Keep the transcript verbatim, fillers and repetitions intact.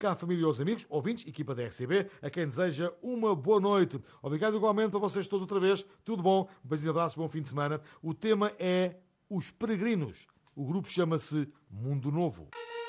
cá, família e os amigos, ouvintes, equipa da R C B, a quem deseja uma boa noite. Obrigado igualmente a vocês todos outra vez. Tudo bom, beijos e abraços, bom fim de semana. O tema é Os Peregrinos. O grupo chama-se Mundo Novo.